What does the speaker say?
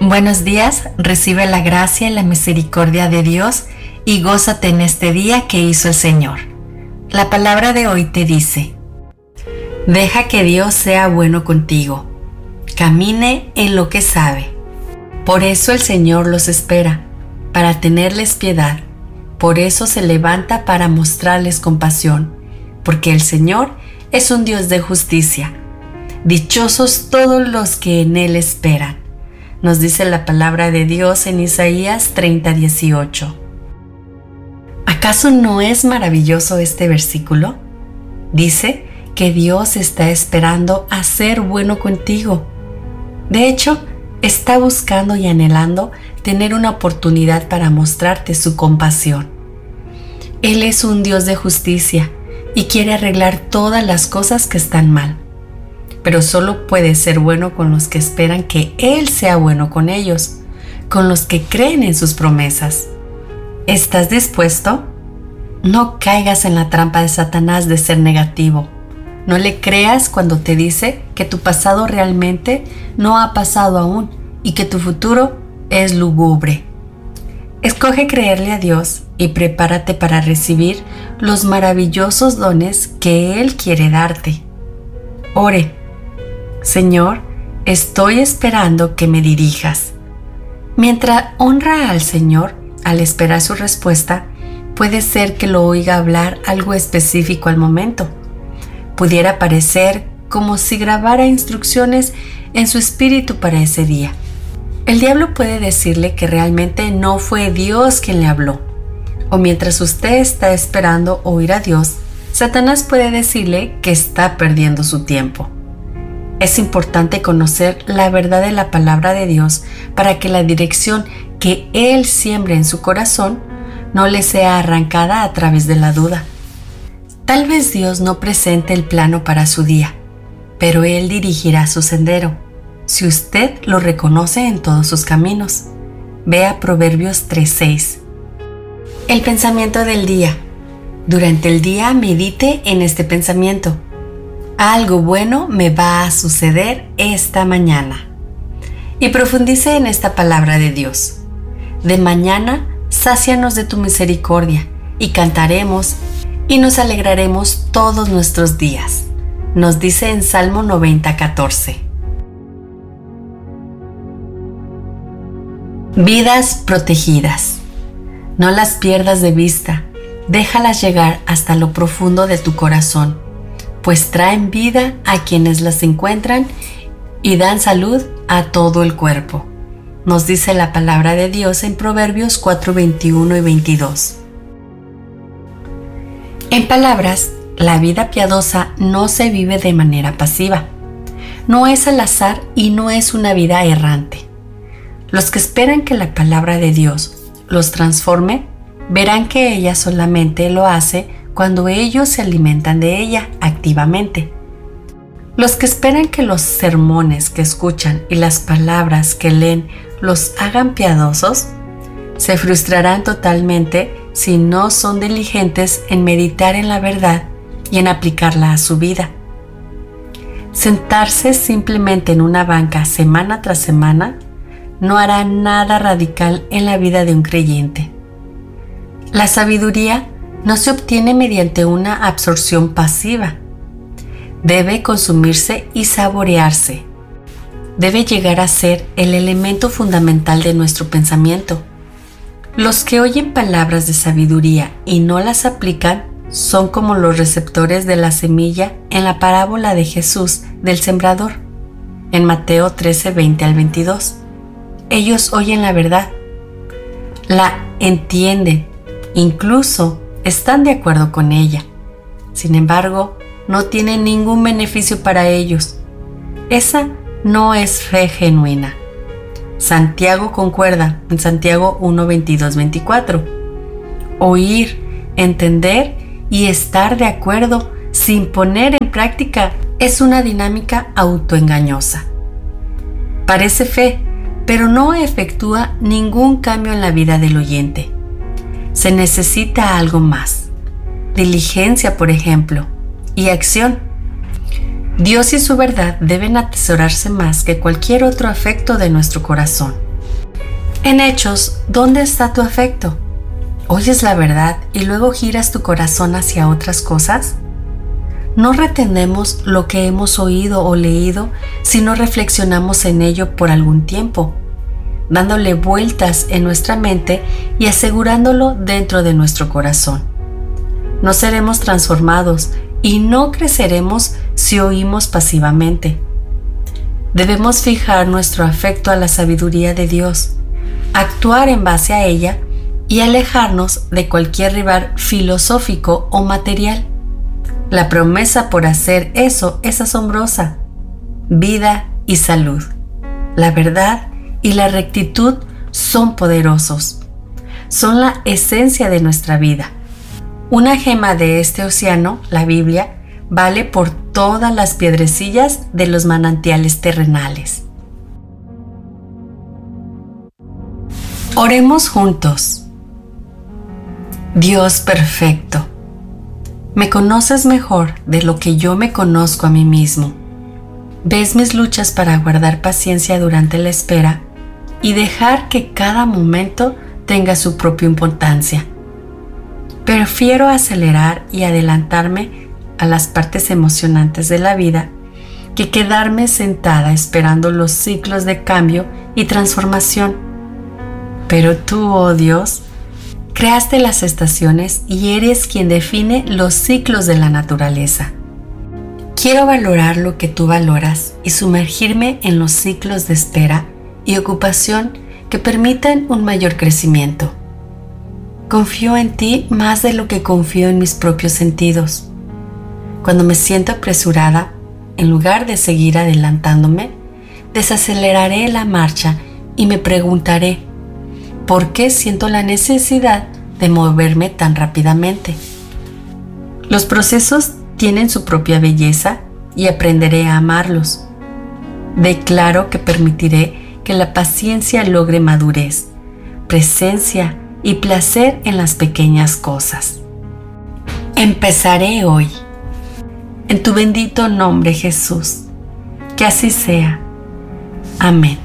Buenos días, recibe la gracia y la misericordia de Dios y gózate en este día que hizo el Señor. La palabra de hoy te dice: deja que Dios sea bueno contigo, camine en lo que sabe. Por eso el Señor los espera, para tenerles piedad. Por eso se levanta para mostrarles compasión, porque el Señor es un Dios de justicia. Dichosos todos los que en Él esperan. Nos dice la palabra de Dios en Isaías 30:18. ¿Acaso no es maravilloso este versículo? Dice que Dios está esperando a ser bueno contigo. De hecho, está buscando y anhelando tener una oportunidad para mostrarte su compasión. Él es un Dios de justicia y quiere arreglar todas las cosas que están mal. Pero solo puede ser bueno con los que esperan que Él sea bueno con ellos, con los que creen en sus promesas. ¿Estás dispuesto? No caigas en la trampa de Satanás de ser negativo. No le creas cuando te dice que tu pasado realmente no ha pasado aún y que tu futuro es lúgubre. Escoge creerle a Dios y prepárate para recibir los maravillosos dones que Él quiere darte. Ore. Señor, estoy esperando que me dirijas. Mientras honra al Señor, al esperar su respuesta, puede ser que lo oiga hablar algo específico al momento. Pudiera parecer como si grabara instrucciones en su espíritu para ese día. El diablo puede decirle que realmente no fue Dios quien le habló. O mientras usted está esperando oír a Dios, Satanás puede decirle que está perdiendo su tiempo. Es importante conocer la verdad de la palabra de Dios para que la dirección que Él siembre en su corazón no le sea arrancada a través de la duda. Tal vez Dios no presente el plano para su día, pero Él dirigirá su sendero, si usted lo reconoce en todos sus caminos. Vea Proverbios 3:6. El pensamiento del día. Durante el día medite en este pensamiento. Algo bueno me va a suceder esta mañana. Y profundice en esta palabra de Dios. De mañana, sácianos de tu misericordia y cantaremos y nos alegraremos todos nuestros días. Nos dice en Salmo 90:14. Vidas protegidas. No las pierdas de vista. Déjalas llegar hasta lo profundo de tu corazón, pues traen vida a quienes las encuentran y dan salud a todo el cuerpo. Nos dice la palabra de Dios en Proverbios 4:21 y 22. En palabras, la vida piadosa no se vive de manera pasiva. No es al azar y no es una vida errante. Los que esperan que la palabra de Dios los transforme, verán que ella solamente lo hace cuando ellos se alimentan de ella activamente. Los que esperan que los sermones que escuchan y las palabras que leen los hagan piadosos, se frustrarán totalmente si no son diligentes en meditar en la verdad y en aplicarla a su vida. Sentarse simplemente en una banca semana tras semana no hará nada radical en la vida de un creyente. La sabiduría no se obtiene mediante una absorción pasiva. Debe consumirse y saborearse. Debe llegar a ser el elemento fundamental de nuestro pensamiento. Los que oyen palabras de sabiduría y no las aplican son como los receptores de la semilla en la parábola de Jesús del sembrador, en Mateo 13:20 al 22. Ellos oyen la verdad, la entienden, incluso están de acuerdo con ella. Sin embargo, no tienen ningún beneficio para ellos. Esa no es fe genuina. Santiago concuerda en Santiago 1:22-24. Oír, entender y estar de acuerdo sin poner en práctica es una dinámica autoengañosa. Parece fe, pero no efectúa ningún cambio en la vida del oyente. Se necesita algo más. Diligencia, por ejemplo, y acción. Dios y su verdad deben atesorarse más que cualquier otro afecto de nuestro corazón. En hechos, ¿dónde está tu afecto? ¿Oyes la verdad y luego giras tu corazón hacia otras cosas? No retenemos lo que hemos oído o leído si no reflexionamos en ello por algún tiempo, dándole vueltas en nuestra mente y asegurándolo dentro de nuestro corazón. No seremos transformados y no creceremos si oímos pasivamente. Debemos fijar nuestro afecto a la sabiduría de Dios, actuar en base a ella y alejarnos de cualquier rival filosófico o material. La promesa por hacer eso es asombrosa. Vida y salud, la verdad y la rectitud son poderosos. Son la esencia de nuestra vida. Una gema de este océano, la Biblia, vale por todas las piedrecillas de los manantiales terrenales. Oremos juntos. Dios perfecto, me conoces mejor de lo que yo me conozco a mí mismo. Ves mis luchas para guardar paciencia durante la espera y dejar que cada momento tenga su propia importancia. Prefiero acelerar y adelantarme a las partes emocionantes de la vida que quedarme sentada esperando los ciclos de cambio y transformación. Pero tú, oh Dios, creaste las estaciones y eres quien define los ciclos de la naturaleza. Quiero valorar lo que tú valoras y sumergirme en los ciclos de espera y ocupación que permitan un mayor crecimiento. Confío en ti más de lo que confío en mis propios sentidos. Cuando me siento apresurada, en lugar de seguir adelantándome, desaceleraré la marcha y me preguntaré, ¿por qué siento la necesidad de moverme tan rápidamente? Los procesos tienen su propia belleza y aprenderé a amarlos. Declaro que permitiré que la paciencia logre madurez, presencia y placer en las pequeñas cosas. Empezaré hoy. En tu bendito nombre, Jesús. Que así sea. Amén.